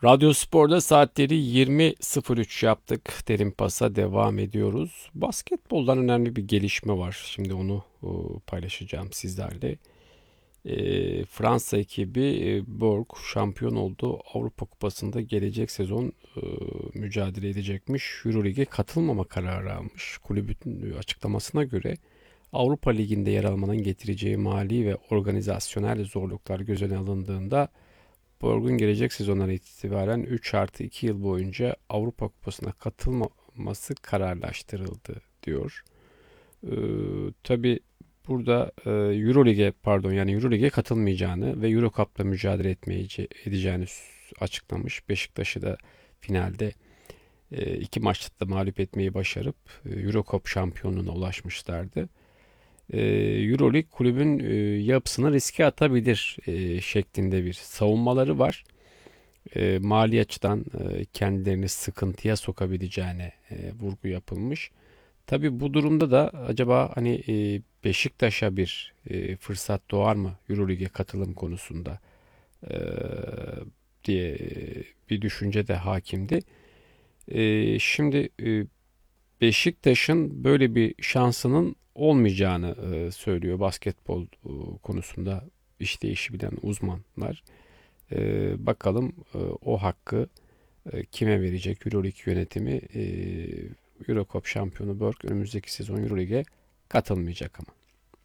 Radyo Spor'da saatleri 20.03 yaptık. Derin Pas'a devam ediyoruz. Basketboldan önemli bir gelişme var. Şimdi onu paylaşacağım sizlerle. Fransa ekibi Borg şampiyon oldu. Avrupa Kupası'nda gelecek sezon mücadele edecekmiş. Euroleague'e katılmama kararı almış. Kulübün açıklamasına göre Avrupa Ligi'nde yer almanın getireceği mali ve organizasyonel zorluklar göz önüne alındığında Borg'un gelecek sezondan itibaren 3+2 yıl boyunca Avrupa Kupası'na katılmaması kararlaştırıldı diyor. Ee, tabii burada Euroleague'e katılmayacağını ve Euro Cup'ta mücadele edeceğini açıklamış. Beşiktaş'ı da finalde iki maçta da mağlup etmeyi başarıp Euro Cup şampiyonluğuna ulaşmışlardı. Euroleague kulübün yapısını riske atabilir şeklinde bir savunmaları var. Mali açıdan kendilerini sıkıntıya sokabileceğine vurgu yapılmış. Tabii bu durumda da acaba hani Beşiktaş'a bir fırsat doğar mı Euroleague'e katılım konusunda e, diye bir düşünce de hakimdi. Şimdi Beşiktaş'ın böyle bir şansının olmayacağını söylüyor basketbol konusunda işleyişi bilen uzmanlar. Bakalım o hakkı kime verecek Euroleague yönetimi? Eurocup şampiyonu Berk önümüzdeki sezon Euroleague'e katılmayacak ama.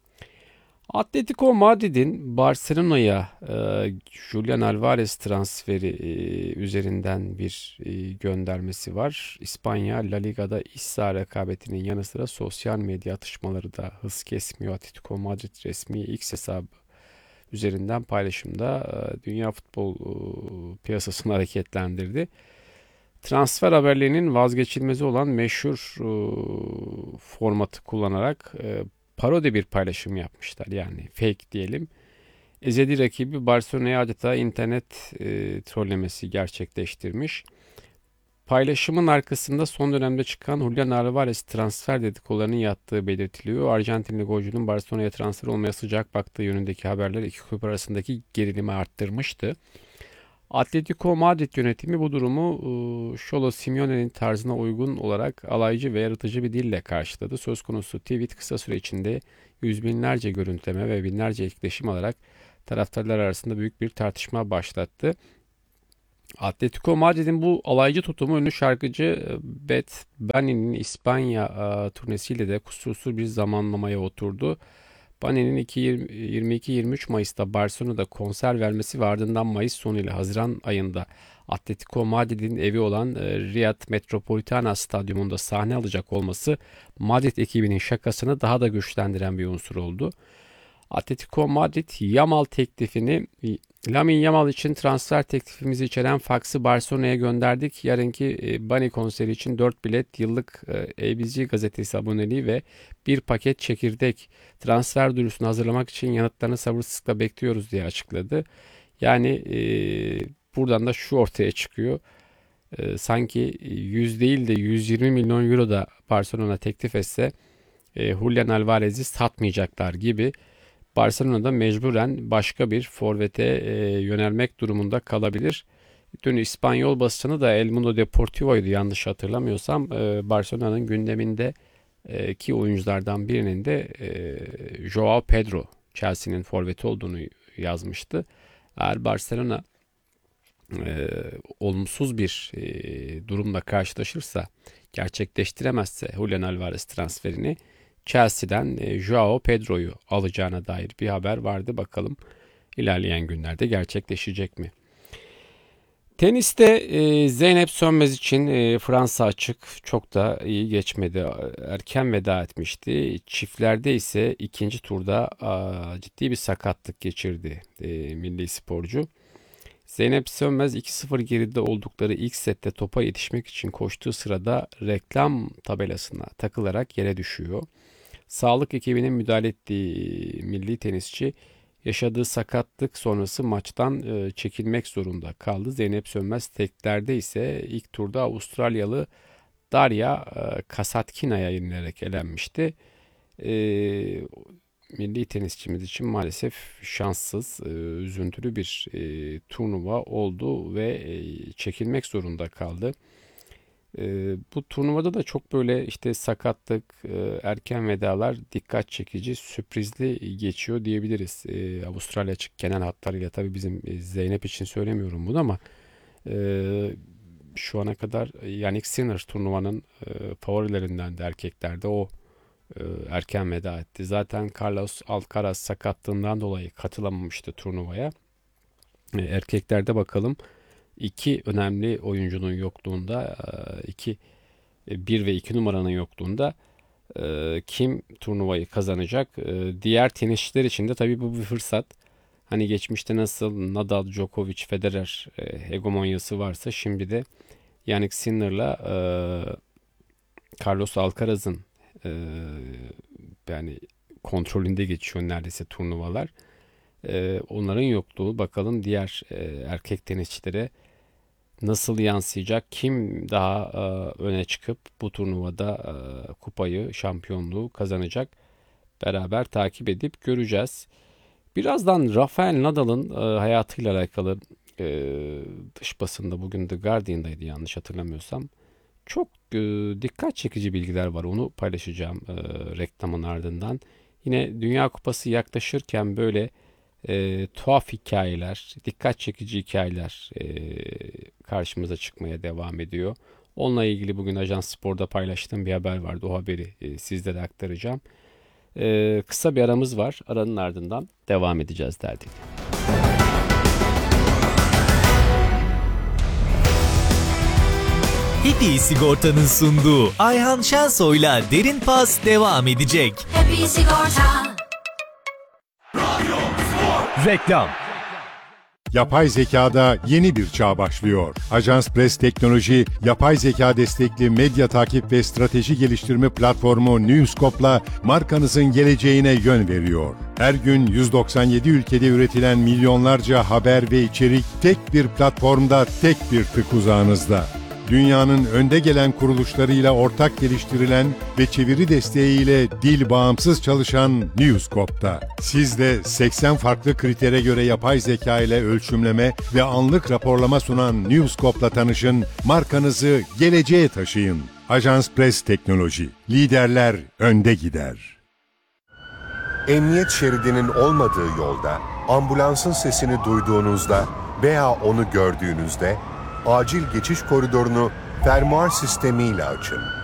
Atletico Madrid'in Barcelona'ya Julian Alvarez transferi üzerinden bir göndermesi var. İspanya La Liga'da iç saha rekabetinin yanı sıra sosyal medya atışmaları da hız kesmiyor. Atletico Madrid resmi X hesabı üzerinden paylaşımda dünya futbol piyasasını hareketlendirdi. Transfer haberlerinin vazgeçilmezi olan meşhur formatı kullanarak parodi bir paylaşım yapmışlar. Yani fake diyelim. Ezeli rakibi Barcelona'ya adeta internet trollemesi gerçekleştirmiş. Paylaşımın arkasında son dönemde çıkan Julian Alvarez transfer dedikolarının yattığı belirtiliyor. Arjantinli golcünün Barcelona'ya transfer olmaya sıcak baktığı yönündeki haberler iki kulüp arasındaki gerilimi arttırmıştı. Atletico Madrid yönetimi bu durumu Cholo Simeone'nin tarzına uygun olarak alaycı ve yaratıcı bir dille karşıladı. Söz konusu tweet kısa süre içinde yüz binlerce görüntüleme ve binlerce etkileşim alarak taraftarlar arasında büyük bir tartışma başlattı. Atletico Madrid'in bu alaycı tutumu ünlü şarkıcı Bad Bunny'nin İspanya turnesiyle de kusursuz bir zamanlamaya oturdu. Bunny'nin 22-23 Mayıs'ta Barcelona'da konser vermesi ve ardından Mayıs sonu ile Haziran ayında Atletico Madrid'in evi olan Riyad Metropolitano Stadyumunda sahne alacak olması Madrid ekibinin şakasını daha da güçlendiren bir unsur oldu. Atletico Madrid Yamal teklifini Lamine Yamal için transfer teklifimizi içeren faksı Barcelona'ya gönderdik. Yarınki Bunny konseri için 4 bilet, yıllık ABC gazetesi aboneliği ve bir paket çekirdek transfer duyurusunu hazırlamak için yanıtlarını sabırsızlıkla bekliyoruz diye açıkladı. Yani buradan da şu ortaya çıkıyor. Sanki 100 değil de 120 milyon euro da Barcelona teklif etse Julian Alvarez'i satmayacaklar gibi. Barcelona'da mecburen başka bir forvete yönelmek durumunda kalabilir. Dün İspanyol basını da El Mundo Deportivo'ydu yanlış hatırlamıyorsam. Barcelona'nın gündeminde ki oyunculardan birinin de Joao Pedro, Chelsea'nin forveti olduğunu yazmıştı. Eğer Barcelona olumsuz bir durumla karşılaşırsa, gerçekleştiremezse Julian Alvarez transferini Chelsea'den Joao Pedro'yu alacağına dair bir haber vardı. Bakalım ilerleyen günlerde gerçekleşecek mi? Teniste Zeynep Sönmez için Fransa açık çok da iyi geçmedi. Erken veda etmişti. Çiftlerde ise ikinci turda ciddi bir sakatlık geçirdi milli sporcu. Zeynep Sönmez 2-0 geride oldukları ilk sette topa yetişmek için koştuğu sırada reklam tabelasına takılarak yere düşüyor. Sağlık ekibinin müdahale ettiği milli tenisçi yaşadığı sakatlık sonrası maçtan çekilmek zorunda kaldı. Zeynep Sönmez teklerde ise ilk turda Avustralyalı Daria Kasatkina'ya yenilerek elenmişti. E, milli tenisçimiz için maalesef şanssız, üzüntülü bir turnuva oldu ve çekilmek zorunda kaldı. Bu turnuvada da çok böyle işte sakatlık, erken vedalar dikkat çekici, sürprizli geçiyor diyebiliriz. Avustralya açık genel hatlarıyla tabii bizim Zeynep için söylemiyorum bunu ama şu ana kadar Jannik Sinner turnuvanın favorilerinden de erkeklerde o erken veda etti. Zaten Carlos Alcaraz sakatlığından dolayı katılamamıştı turnuvaya. Erkeklerde bakalım iki önemli oyuncunun yokluğunda, 1 ve 2 numaranın yokluğunda kim turnuvayı kazanacak? Diğer tenisçiler için de tabii bu bir fırsat. Hani geçmişte nasıl Nadal, Djokovic, Federer hegemonyası varsa şimdi de Jannik Sinner'la Carlos Alcaraz'ın yani kontrolünde geçiyor neredeyse turnuvalar. Onların yokluğu bakalım diğer erkek tenisçilere nasıl yansıyacak? Kim daha öne çıkıp bu turnuvada kupayı, şampiyonluğu kazanacak? Beraber takip edip göreceğiz. Birazdan Rafael Nadal'ın hayatıyla alakalı dış basında bugün The Guardian'daydı yanlış hatırlamıyorsam. Çok dikkat çekici bilgiler var. Onu paylaşacağım reklamın ardından. Yine Dünya Kupası yaklaşırken böyle tuhaf hikayeler, dikkat çekici hikayeler karşımıza çıkmaya devam ediyor. Onunla ilgili bugün Ajans Spor'da paylaştığım bir haber vardı. O haberi sizlere aktaracağım. Kısa bir aramız var. Aranın ardından devam edeceğiz derdik. Happy Sigorta'nın sunduğu Ayhan Şensoy'la Derin Pas devam edecek. Happy Sigorta. Reklam. Yapay zekada yeni bir çağ başlıyor. Ajans Press Teknoloji, yapay zeka destekli medya takip ve strateji geliştirme platformu Newscope'la markanızın geleceğine yön veriyor. Her gün 197 ülkede üretilen milyonlarca haber ve içerik tek bir platformda, tek bir tık uzağınızda. Dünyanın önde gelen kuruluşlarıyla ortak geliştirilen ve çeviri desteğiyle dil bağımsız çalışan Newscope'da. Siz de 80 farklı kritere göre yapay zeka ile ölçümleme ve anlık raporlama sunan Newscope'la tanışın, markanızı geleceğe taşıyın. Ajans Press Teknoloji, liderler önde gider. Emniyet şeridinin olmadığı yolda, ambulansın sesini duyduğunuzda veya onu gördüğünüzde acil geçiş koridorunu fermuar sistemiyle açın.